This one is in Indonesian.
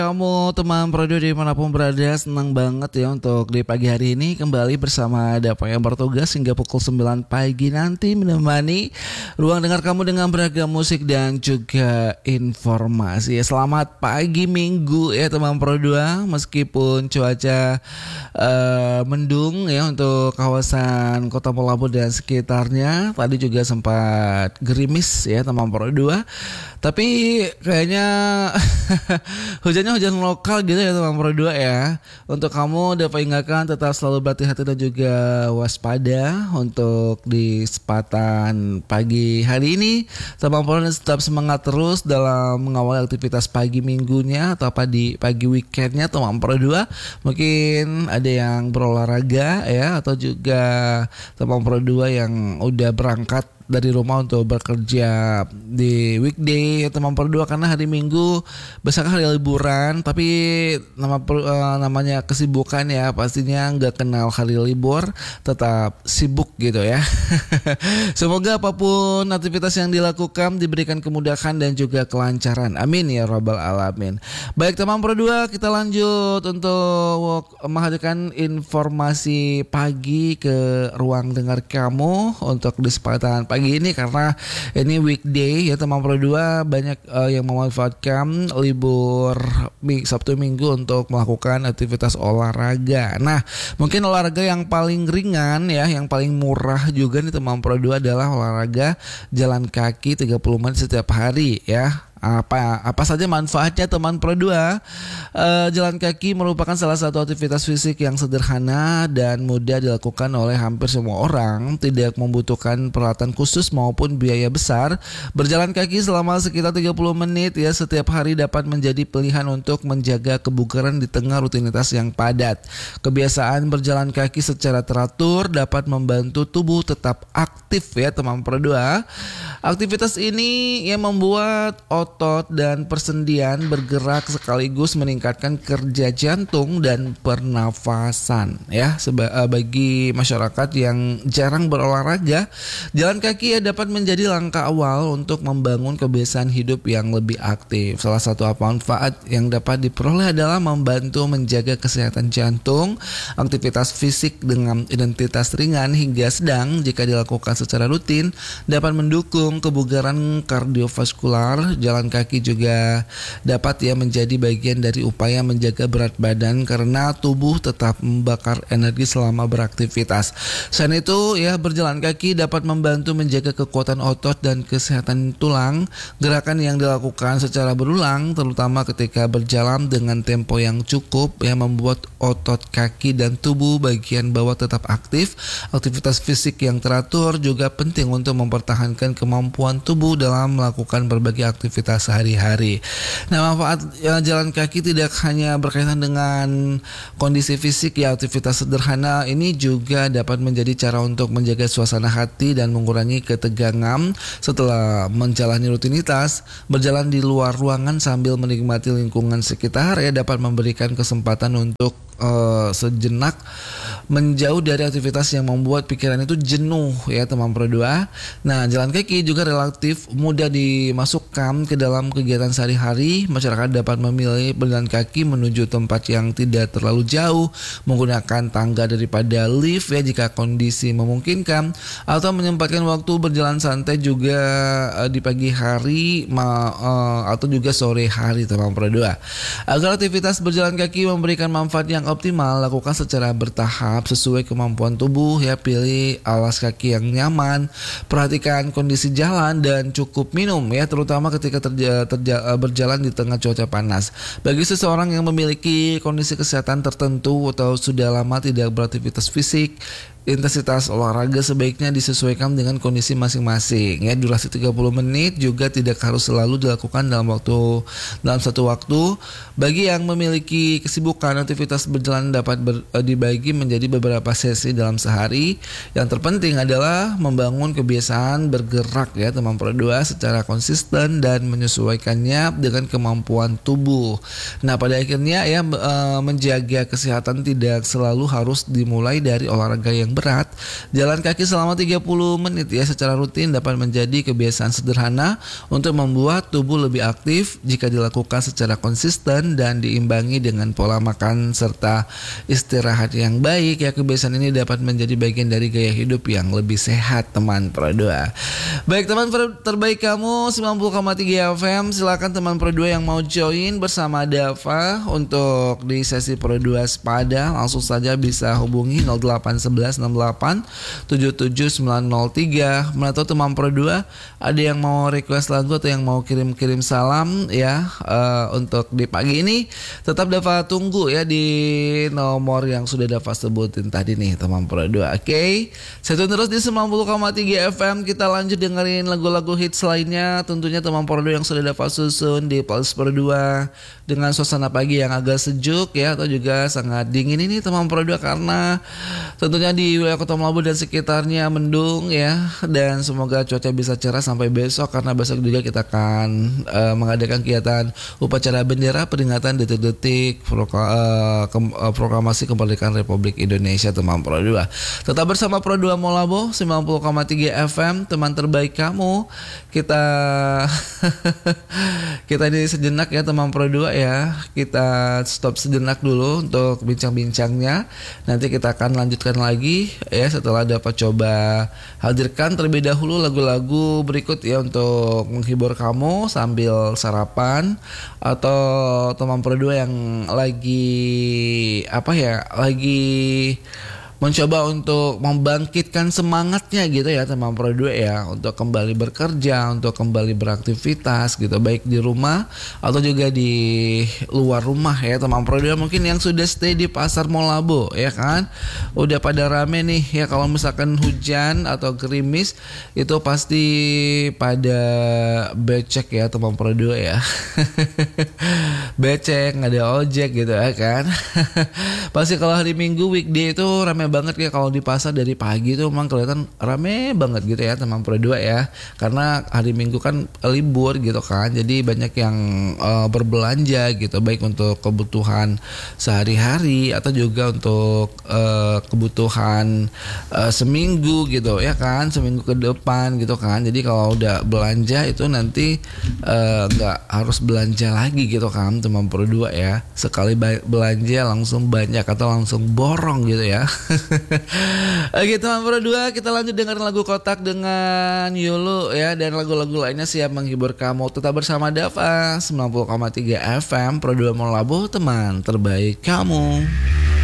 Kamu teman Prodo dimanapun berada, senang banget ya untuk di pagi hari ini kembali bersama Dapa yang bertugas hingga pukul 9 pagi nanti menemani ruang dengar kamu dengan beragam musik dan juga informasi. Selamat pagi Minggu ya teman Prodo, meskipun cuaca mendung ya untuk kawasan Kota Molabu dan sekitarnya. Tadi juga sempat gerimis ya teman Prodo, tapi kayaknya hujannya hujan lokal gitu ya teman Pro 2 ya. Untuk kamu dapat ingatkan tetap selalu berhati-hati dan juga waspada untuk di kesempatan pagi hari ini. Teman Pro tetap semangat terus dalam mengawali aktivitas pagi minggunya atau apa di pagi weekendnya teman Pro 2. Mungkin ada yang berolahraga ya, atau juga teman Pro 2 yang udah berangkat dari rumah untuk bekerja di weekday ya teman Pro 2, karena hari Minggu besar hari liburan, tapi namanya kesibukan ya, pastinya nggak kenal hari libur, tetap sibuk gitu ya. Semoga apapun aktivitas yang dilakukan diberikan kemudahan dan juga kelancaran, amin ya rabbal alamin. Baik teman Pro 2, kita lanjut untuk menghadirkan informasi pagi ke ruang dengar kamu untuk di kesempatan pagi ini, karena ini weekday ya teman Pro 2, banyak yang memanfaatkan libur Sabtu Minggu untuk melakukan aktivitas olahraga. Nah, mungkin olahraga yang paling ringan ya, yang paling murah juga nih teman Pro 2 adalah olahraga jalan kaki 30 menit setiap hari ya. Apa saja manfaatnya teman Pro 2? Jalan kaki merupakan salah satu aktivitas fisik yang sederhana dan mudah dilakukan oleh hampir semua orang, tidak membutuhkan peralatan khusus maupun biaya besar. Berjalan kaki selama sekitar 30 menit ya setiap hari dapat menjadi pilihan untuk menjaga kebugaran di tengah rutinitas yang padat. Kebiasaan berjalan kaki secara teratur dapat membantu tubuh tetap aktif ya teman Pro 2. Aktivitas ini yang membuat otot dan persendian bergerak sekaligus meningkatkan kerja jantung dan pernafasan ya. Bagi masyarakat yang jarang berolahraga, jalan kaki ya dapat menjadi langkah awal untuk membangun kebiasaan hidup yang lebih aktif. Salah satu manfaat yang dapat diperoleh adalah membantu menjaga kesehatan jantung. Aktivitas fisik dengan intensitas ringan hingga sedang jika dilakukan secara rutin dapat mendukung kebugaran kardiovaskular. Jalan kaki juga dapat ya menjadi bagian dari upaya menjaga berat badan karena tubuh tetap membakar energi selama beraktivitas. Selain itu ya, berjalan kaki dapat membantu menjaga kekuatan otot dan kesehatan tulang. Gerakan yang dilakukan secara berulang terutama ketika berjalan dengan tempo yang cukup ya membuat otot kaki dan tubuh bagian bawah tetap aktif. Aktivitas fisik yang teratur juga penting untuk mempertahankan kemampuan tubuh dalam melakukan berbagai aktivitas sehari-hari. Nah, manfaat jalan kaki tidak hanya berkaitan dengan kondisi fisik ya, aktivitas sederhana ini juga dapat menjadi cara untuk menjaga suasana hati dan mengurangi ketegangan setelah menjalani rutinitas. Berjalan di luar ruangan sambil menikmati lingkungan sekitar ya dapat memberikan kesempatan untuk sejenak menjauh dari aktivitas yang membuat pikiran itu jenuh ya teman Pro 2. Nah, jalan kaki juga relatif mudah dimasukkan ke dalam kegiatan sehari-hari. Masyarakat dapat memilih berjalan kaki menuju tempat yang tidak terlalu jauh, menggunakan tangga daripada lift ya jika kondisi memungkinkan, atau menyempatkan waktu berjalan santai juga di pagi hari atau juga sore hari teman Pro 2. Agar aktivitas berjalan kaki memberikan manfaat yang optimal, lakukan secara bertahap sesuai kemampuan tubuh ya. Pilih alas kaki yang nyaman, perhatikan kondisi jalan dan cukup minum ya, terutama ketika berjalan di tengah cuaca panas. Bagi seseorang yang memiliki kondisi kesehatan tertentu atau sudah lama tidak beraktivitas fisik, intensitas olahraga sebaiknya disesuaikan dengan kondisi masing-masing ya. Durasi 30 menit juga tidak harus selalu dilakukan dalam satu waktu. Bagi yang memiliki kesibukan, aktivitas berjalan dapat dibagi menjadi beberapa sesi dalam sehari. Yang terpenting adalah membangun kebiasaan bergerak ya teman Pro 2 secara konsisten dan menyesuaikannya dengan kemampuan tubuh. Nah, pada akhirnya ya menjaga kesehatan tidak selalu harus dimulai dari olahraga yang yang berat. Jalan kaki selama 30 menit ya secara rutin dapat menjadi kebiasaan sederhana untuk membuat tubuh lebih aktif jika dilakukan secara konsisten dan diimbangi dengan pola makan serta istirahat yang baik ya. Kebiasaan ini dapat menjadi bagian dari gaya hidup yang lebih sehat teman Pro 2. Baik teman terbaik kamu 90,3 FM, silakan teman Pro 2 yang mau join bersama Dava untuk di sesi Pro 2 Sepada, langsung saja bisa hubungi 081168779903. Mana tahu teman Pro 2 ada yang mau request lagu atau yang mau kirim-kirim salam ya untuk di pagi ini. Tetap Dava tunggu ya di nomor yang sudah Dava sebutin tadi nih teman Pro 2. Oke. Saya terus di 90,3 FM, kita lanjut dengerin lagu-lagu hits lainnya. Tentunya teman Pro 2 yang sudah Dava susun di playlist Pro 2 dengan suasana pagi yang agak sejuk ya, atau juga sangat dingin ini teman Pro 2 karena tentunya di wilayah Kota Melabu dan sekitarnya mendung ya, dan semoga cuaca bisa cerah sampai besok karena besok juga kita akan mengadakan kegiatan upacara bendera peringatan detik-detik proklamasi kemerdekaan Republik Indonesia teman Pro 2. Tetap bersama Pro 2 Molabo 90,3 FM, teman terbaik kamu. Kita ini sejenak ya teman Pro 2 ya. Kita stop sejenak dulu untuk bincang-bincangnya. Nanti kita akan lanjutkan lagi ya setelah dapat coba hadirkan terlebih dahulu lagu-lagu berikut ya untuk menghibur kamu sambil sarapan, atau teman Pro 2 yang lagi mencoba untuk membangkitkan semangatnya gitu ya teman Pro 2 ya, untuk kembali bekerja, untuk kembali beraktivitas gitu, baik di rumah atau juga di luar rumah ya teman Pro 2. Mungkin yang sudah stay di Pasar Molabo ya kan, udah pada rame nih ya. Kalau misalkan hujan atau gerimis itu pasti pada becek ya teman Pro 2 ya. Becek, nggak ada ojek gitu ya kan. Pasti kalau hari Minggu weekday itu rame banget ya, kalau di pasar dari pagi itu memang kelihatan rame banget gitu ya teman Pro 2 ya, karena hari Minggu kan libur gitu kan, jadi banyak yang berbelanja gitu, baik untuk kebutuhan sehari-hari atau juga untuk kebutuhan seminggu gitu ya kan, seminggu ke depan gitu kan. Jadi kalau udah belanja itu nanti nggak harus belanja lagi gitu kan teman Pro 2 ya, sekali belanja langsung banyak atau langsung borong gitu ya. Oke teman Pro 2, kita lanjut dengerin lagu Kotak dengan Yulu ya, dan lagu-lagu lainnya siap menghibur kamu. Tetap bersama Dava 90,3 FM Pro 2 Molabo, teman terbaik kamu.